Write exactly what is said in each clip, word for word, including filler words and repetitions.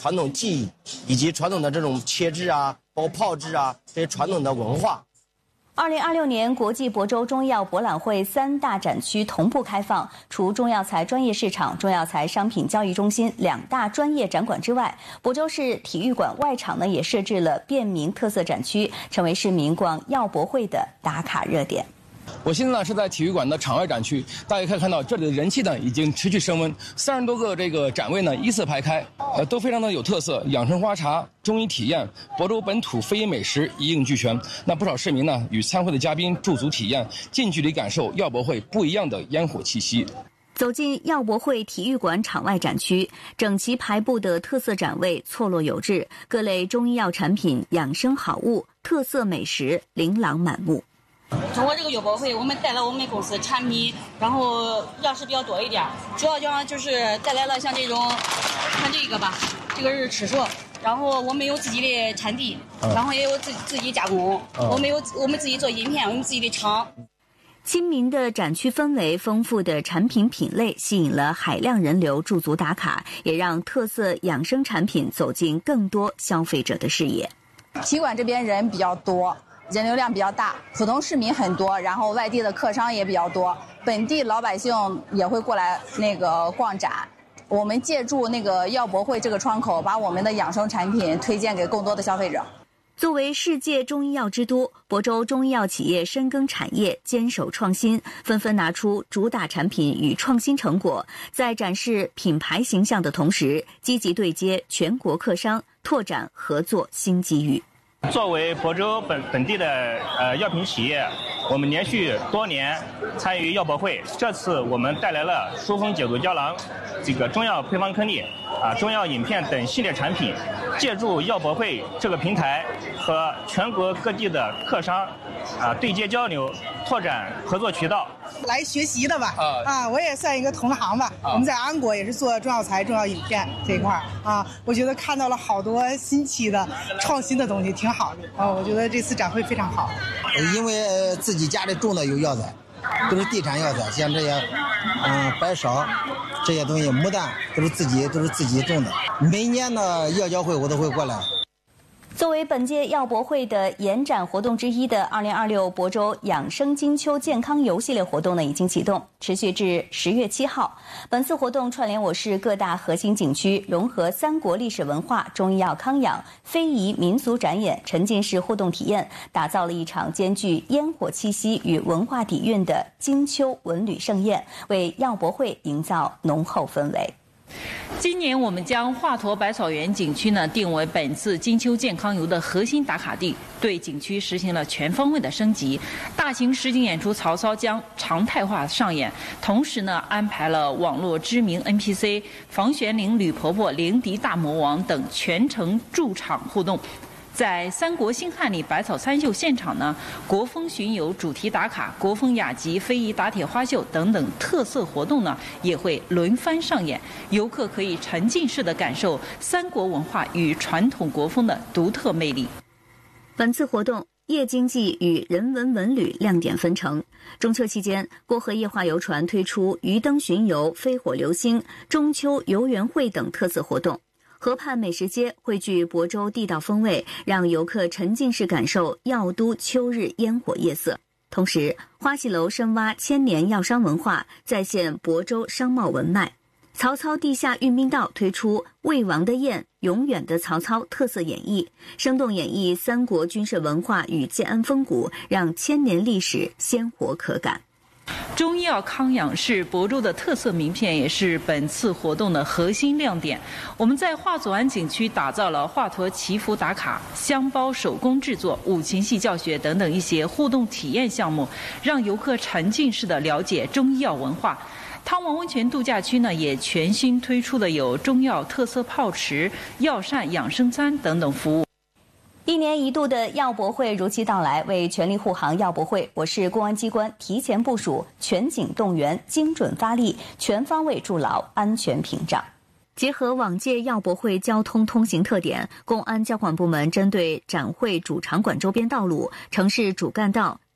传统技艺，以及传统的这种切制啊、包括炮制啊这些传统的文化。 二零二六年国际亳州中医药博览会三大展区同步开放，除中药材专业市场、中药材商品交易中心两大专业展馆之外，亳州市体育馆外场呢也设置了便民特色展区，成为市民逛药博会的打卡热点。 我现在呢是在体育馆的场外展区，大家可以看到这里的人气呢已经持续升温，三十多个这个展位呢依次排开，呃都非常的有特色，养生花茶、中医体验、亳州本土非遗美食一应俱全。那不少市民呢与参会的嘉宾驻足体验，近距离感受药博会不一样的烟火气息。 走进药博会体育馆场外展区，整齐排布的特色展位错落有致，各类中医药产品、养生好物、特色美食琳琅满目。 通过这个药博会，我们带了我们公司产品，然后样式比较多一点，主要讲就是带来了像这种，看这个吧，这个是吃素，然后我们有自己的产地，然后也有自自己加工，我们有我们自己做饮片，我们自己的厂。 亲民的展区氛围、丰富的产品品类吸引了海量人流驻足打卡，也让特色养生产品走进更多消费者的视野。 体馆这边人比较多，人流量比较大，普通市民很多，然后外地的客商也比较多，本地老百姓也会过来那个逛展。我们借助那个药博会这个窗口，把我们的养生产品推荐给更多的消费者。 作为世界中医药之都，亳州中医药企业深耕产业，坚守创新，纷纷拿出主打产品与创新成果，在展示品牌形象的同时，积极对接全国客商，拓展合作新机遇。 作为亳州本本地的呃药品企业，我们连续多年参与药博会。这次我们带来了疏风解毒胶囊、这个中药配方颗粒、啊中药饮片等系列产品，借助药博会这个平台和全国各地的客商啊对接交流，拓展合作渠道。 来学习的吧，啊，啊我也算一个同行吧。啊、我们在安国也是做中药材、中药饮片这一块啊，我觉得看到了好多新奇的、创新的东西，挺好的啊。我觉得这次展会非常好。 因为自己家里种的有药材，都是地产药材，像这些，嗯，白芍这些东西，牡丹都是自己都是自己种的。每年的药交会我都会过来。 作为本届药博会的延展活动之一的二零二六亳州养生金秋健康游系列活动呢，已经启动，持续至十月七号。本次活动串联我市各大核心景区，融合三国历史文化、中医药康养、非遗民俗展演、沉浸式互动体验，打造了一场兼具烟火气息与文化底蕴的金秋文旅盛宴，为药博会营造浓厚氛围。 今年我们将华佗百草园景区呢定为本次金秋健康游的核心打卡地，对景区实行了全方位的升级。大型实景演出《曹操》将常态化上演，同时呢安排了网络知名 N P C 房玄龄、吕婆婆、灵迪大魔王等全程驻场互动。在三国新汉里百草参秀现场呢，国风巡游、主题打卡、国风雅集、非遗打铁花秀等等特色活动呢，也会轮番上演。游客可以沉浸式的感受三国文化与传统国风的独特魅力。 本次活动夜经济与人文文旅亮点纷呈。中秋期间，郭河夜话游船推出鱼灯巡游、飞火流星、中秋游园会等特色活动。河畔美食街汇聚亳州地道风味，让游客沉浸式感受药都秋日烟火夜色。同时，花戏楼深挖千年药商文化，再现亳州商贸文脉。曹操地下运兵道推出魏王的燕、永远的曹操特色演绎，生动演绎三国军事文化与建安风骨，让千年历史鲜活可感。 中医药康养是亳州的特色名片，也是本次活动的核心亮点。我们在华左岸景区打造了华佗祈福打卡、香包手工制作、五禽戏教学等等一些互动体验项目，让游客沉浸式的了解中医药文化。汤王温泉度假区呢，也全新推出了有中药特色泡池、药膳养生餐等等服务。 一年一度的药博会如期到来，为全力护航药博会，我市公安机关提前部署、全警动员、精准发力，全方位筑牢安全屏障。结合往届药博会交通通行特点，公安交管部门针对展会主场馆周边道路、城市主干道、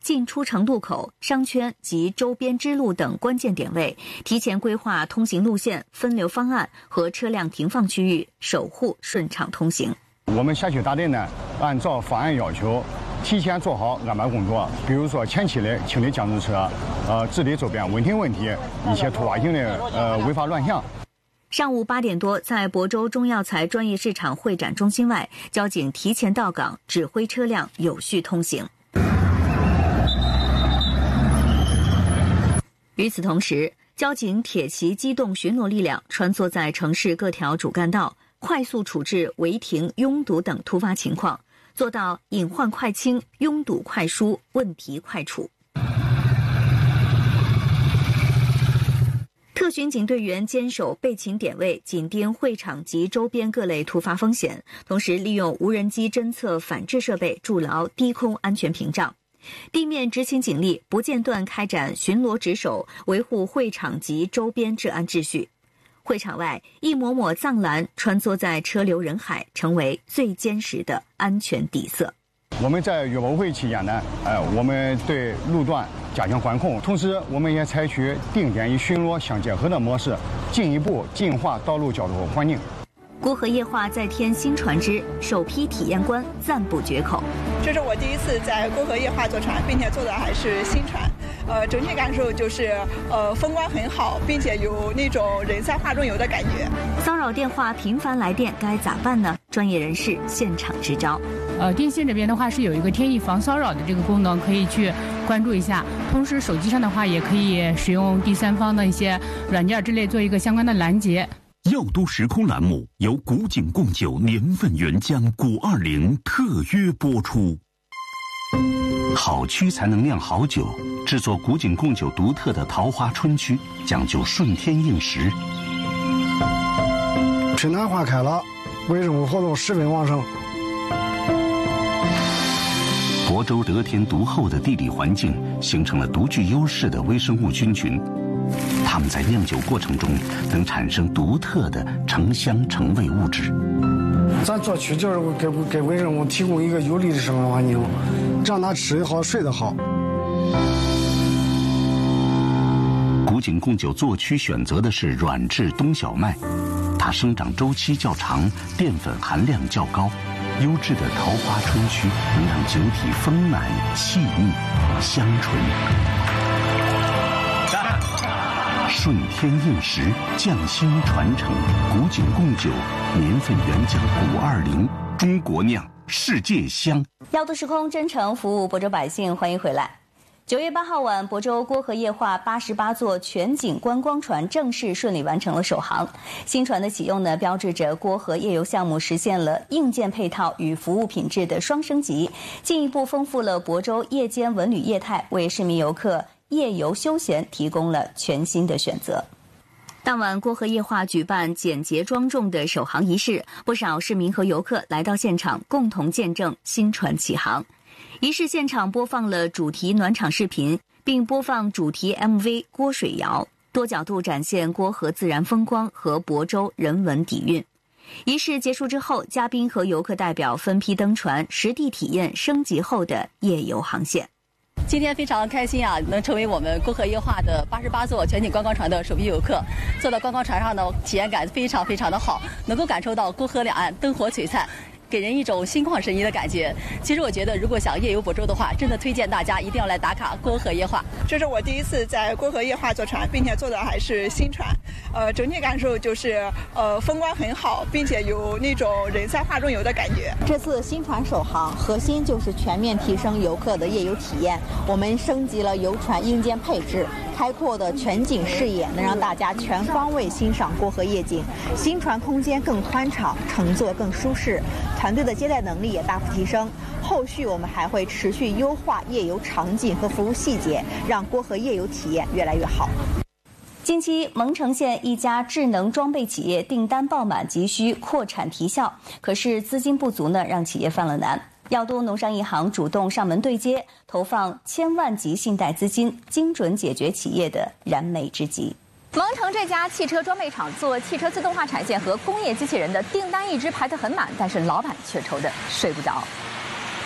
进出城路口、商圈及周边支路等关键点位，提前规划通行路线、分流方案和车辆停放区域，守护顺畅通行。 我们辖区大队呢，按照方案要求，提前做好安排工作，比如说前期的清理江浙车，呃，治理周边稳定问题，一些突发性的呃违法乱象。 上午八点多，在亳州中药材专业市场会展中心外，交警提前到岗，指挥车辆有序通行。与此同时，交警铁骑机动巡逻力量穿梭在城市各条主干道，快速处置违停、拥堵等突发情况，做到隐患快清、拥堵快疏、问题快处。特巡警队员坚守备勤点位，紧盯会场及周边各类突发风险，同时利用无人机侦测反制设备筑牢低空安全屏障。地面执勤警力不间断开展巡逻值守，维护会场及周边治安秩序。会场外，一抹抹藏蓝穿梭在车流人海，成为最坚实的安全底色。 我们在阅博会期间呢，呃，我们对路段加强管控，同时我们也采取定点与巡逻相结合的模式，进一步净化道路交通环境。 郭河夜话再添新船只，首批体验官赞不绝口。 这是我第一次在郭河夜话坐船，并且坐的还是新船。呃，整体感受就是，呃，风光很好，并且有那种人在画中游的感觉。 骚扰电话频繁来电，该咋办呢？专业人士现场支招。 呃，电信这边的话是有一个天翼防骚扰的这个功能，可以去关注一下。同时，手机上的话也可以使用第三方的一些软件之类做一个相关的拦截。 药都时空栏目由古井贡酒年份原浆古二零特约播出。好曲才能酿好酒，制作古井贡酒独特的桃花春曲，讲究顺天应时。 春暖花开了，微生物活动十分旺盛。 亳州得天独厚的地理环境，形成了独具优势的微生物菌群。它们在酿酒过程中能产生独特的成香成味物质。 咱做曲就是给给微生物提供一个有利的生活环境，让它吃得好睡得好。 古井贡酒做曲选择的是软质冬小麦，它生长周期较长，淀粉含量较高。优质的桃花春曲能让酒体丰满细腻香醇。顺天应时，匠心传承，古井贡酒，年份原浆古二零，中国酿，世界香。 药都时空真诚服务亳州百姓，欢迎回来。九月八号晚，亳州郭河夜话八十八座全景观光船正式顺利完成了首航。新船的启用呢，标志着郭河夜游项目实现了硬件配套与服务品质的双升级，进一步丰富了亳州夜间文旅业态，为市民游客夜游休闲提供了全新的选择。当晚，郭河夜话举办简洁庄重的首航仪式，不少市民和游客来到现场，共同见证新船启航。仪式现场播放了主题暖场视频，并播放主题 M V《郭水谣》，多角度展现郭河自然风光和亳州人文底蕴。仪式结束之后，嘉宾和游客代表分批登船，实地体验升级后的夜游航线。 今天非常开心啊，能成为我们郭河夜话的八十八座全景观光船的首批游客。坐到观光船上呢，体验感非常非常的好，能够感受到郭河两岸灯火璀璨，给人一种心旷神怡的感觉。其实我觉得，如果想夜游亳州的话，真的推荐大家一定要来打卡郭河夜话。 这是我第一次在郭河夜话坐船，并且坐的还是新船。呃，整体感受就是，呃，风光很好，并且有那种人在画中游的感觉。 这次新船首航，核心就是全面提升游客的夜游体验。我们升级了游船硬件配置，开阔的全景视野能让大家全方位欣赏郭河夜景。新船空间更宽敞，乘坐更舒适。团队的接待能力也大幅提升，后续我们还会持续优化夜游场景和服务细节，让郭河夜游体验越来越好。近期，蒙城县一家智能装备企业订单爆满，急需扩产提效，可是资金不足呢，让企业犯了难。药都农商银行主动上门对接，投放千万级信贷资金，精准解决企业的燃眉之急。蒙城这家汽车装备厂做汽车自动化产线和工业机器人的订单一直排得很满，但是老板却愁得睡不着。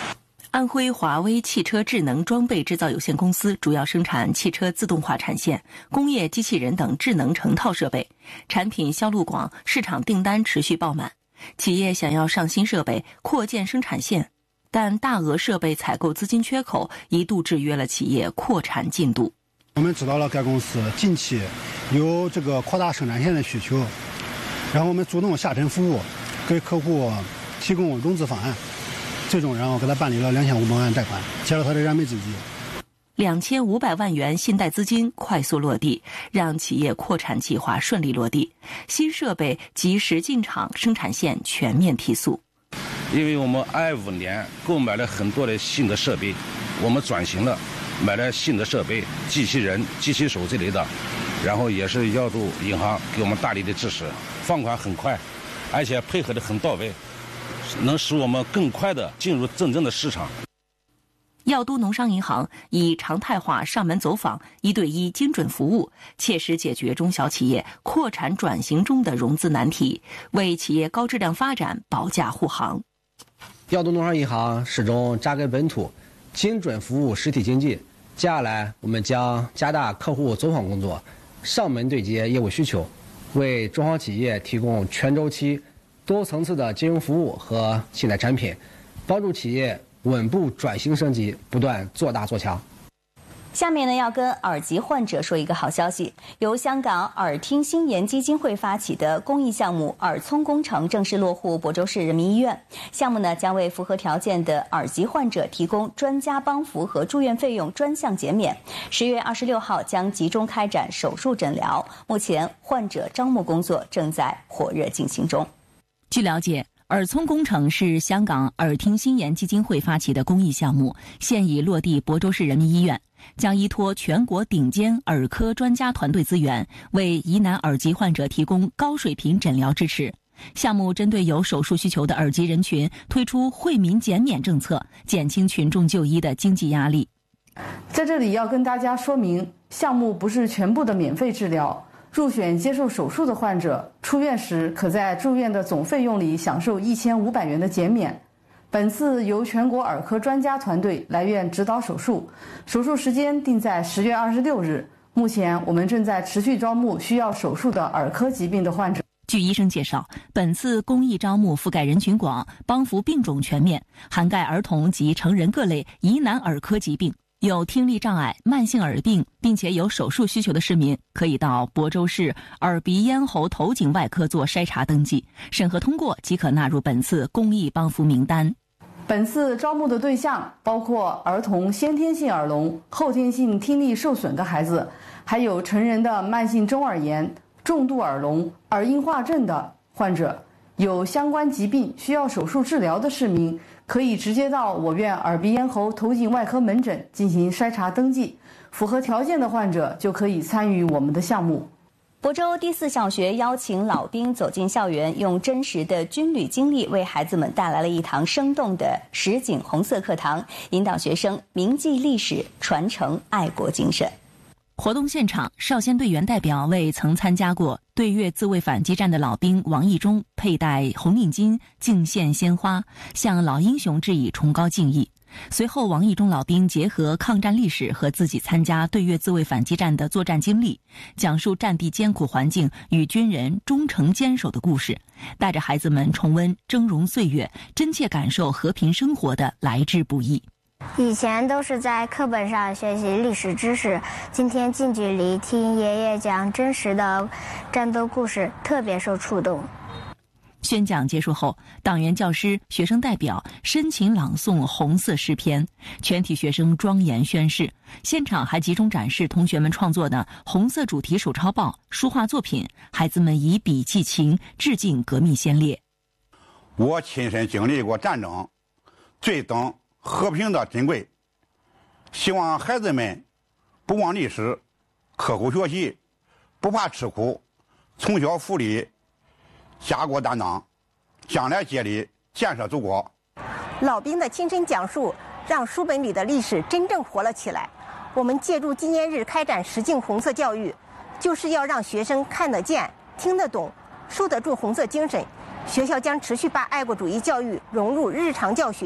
安徽华威汽车智能装备制造有限公司主要生产汽车自动化产线、工业机器人等智能成套设备，产品销路广，市场订单持续爆满。企业想要上新设备，扩建生产线，但大额设备采购资金缺口一度制约了企业扩产进度。 我们知道了该公司近期有这个扩大生产线的需求，然后我们主动下沉服务，给客户提供融资方案。最终，然后给他办理了两千五百万贷款，借了他的燃眉之急。 两千五百万元信贷资金快速落地，让企业扩产计划顺利落地，新设备及时进场，生产线全面提速。 因为我们二五年购买了很多的新的设备，我们转型了，买了新的设备、机器人、机器手这类的，然后也是耀都银行给我们大力的支持，放款很快，而且配合的很到位。能使我们更快地进入真正的市场。 耀都农商银行以常态化上门走访、一对一精准服务，切实解决中小企业扩产转型中的融资难题，为企业高质量发展保驾护航。 耀都农商银行始终扎根本土，精准服务实体经济。接下来，我们将加大客户走访工作，上门对接业务需求，为中小企业提供全周期、多层次的金融服务和信贷产品，帮助企业稳步转型升级，不断做大做强。 下面呢，要跟耳疾患者说一个好消息，由香港耳听心研基金会发起的公益项目耳聪工程正式落户亳州市人民医院。项目呢，将为符合条件的耳疾患者提供专家帮扶和住院费用专项减免。十月二十六号将集中开展手术诊疗，目前患者招募工作正在火热进行中。 据了解，耳聪工程是香港耳听心研基金会发起的公益项目，现已落地亳州市人民医院，将依托全国顶尖耳科专家团队资源，为疑难耳疾患者提供高水平诊疗支持。项目针对有手术需求的耳疾人群，推出惠民减免政策，减轻群众就医的经济压力。 在这里要跟大家说明，项目不是全部的免费治疗。入选接受手术的患者出院时，可在住院的总费用里享受一千五百元的减免。本次由全国耳科专家团队来院指导手术，手术时间定在十月二十六日。目前我们正在持续招募需要手术的耳科疾病的患者。 据医生介绍，本次公益招募覆盖人群广，帮扶病种全面，涵盖儿童及成人各类疑难耳科疾病。有听力障碍、慢性耳病，并且有手术需求的市民，可以到亳州市耳鼻咽喉头颈外科做筛查登记，审核通过即可纳入本次公益帮扶名单。 本次招募的对象包括儿童先天性耳聋、后天性听力受损的孩子，还有成人的慢性中耳炎、重度耳聋、耳硬化症的患者。有相关疾病需要手术治疗的市民，可以直接到我院耳鼻咽喉头颈外科门诊进行筛查登记，符合条件的患者就可以参与我们的项目。 亳州第四小学邀请老兵走进校园，用真实的军旅经历为孩子们带来了一堂生动的实景红色课堂，引导学生铭记历史，传承爱国精神。 活动现场，少先队员代表为曾参加过对越自卫反击战的老兵王义忠佩戴红领巾，敬献鲜花，向老英雄致以崇高敬意。随后，王义忠老兵结合抗战历史和自己参加对越自卫反击战的作战经历，讲述战地艰苦环境与军人忠诚坚守的故事，带着孩子们重温峥嵘岁月，真切感受和平生活的来之不易。 以前都是在课本上学习历史知识，今天近距离听爷爷讲真实的战斗故事，特别受触动。 宣讲结束后，党员、教师、学生代表深情朗诵红色诗篇，全体学生庄严宣誓。现场还集中展示同学们创作的红色主题手抄报、书画作品，孩子们以笔记情，致敬革命先烈。 我亲身经历过战争，最懂和平的珍贵，希望孩子们不忘历史，刻苦学习，不怕吃苦，从小福利，家国担当，将来接力建设祖国。 老兵的亲身讲述，让书本里的历史真正活了起来。我们借助纪念日开展实境红色教育，就是要让学生看得见、听得懂、受得住红色精神。学校将持续把爱国主义教育融入日常教学，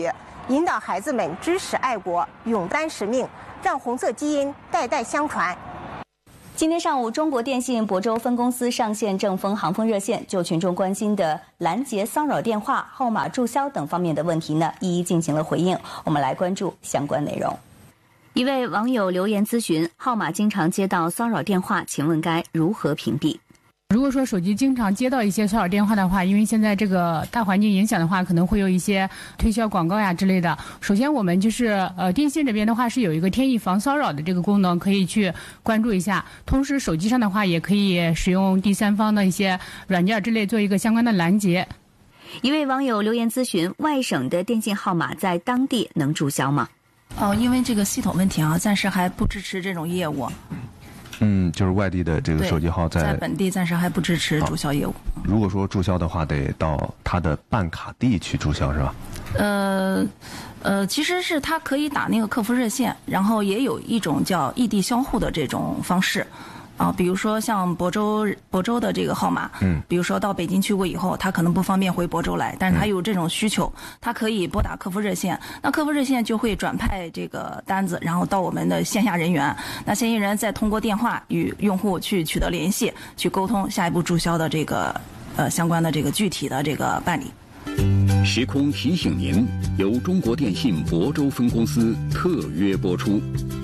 引导孩子们知识爱国，勇担使命，让红色基因代代相传。 今天上午，中国电信亳州分公司上线正风航风热线，就群众关心的拦截骚扰电话、号码注销等方面的问题呢，一一进行了回应。我们来关注相关内容。一位网友留言咨询：号码经常接到骚扰电话，请问该如何屏蔽？ 如果说手机经常接到一些骚扰电话的话，因为现在这个大环境影响的话，可能会有一些推销广告呀之类的。首先我们就是呃电信这边的话是有一个天翼防骚扰的这个功能，可以去关注一下。同时手机上的话也可以使用第三方的一些软件之类做一个相关的拦截。 一位网友留言咨询：外省的电信号码在当地能注销吗？ 哦，因为这个系统问题啊，暂时还不支持这种业务。 嗯，就是外地的这个手机号在在本地暂时还不支持注销业务。 如果说注销的话，得到他的办卡地去注销是吧？ 呃，呃，其实是他可以打那个客服热线，然后也有一种叫异地销户的这种方式。啊，比如说像亳州亳州的这个号码，嗯，比如说到北京去过以后，他可能不方便回亳州来，但是他有这种需求，他可以拨打客服热线，那客服热线就会转派这个单子，然后到我们的线下人员，那线下人再通过电话与用户去取得联系，去沟通下一步注销的这个呃相关的这个具体的这个办理。 时空提醒您，由中国电信亳州分公司特约播出。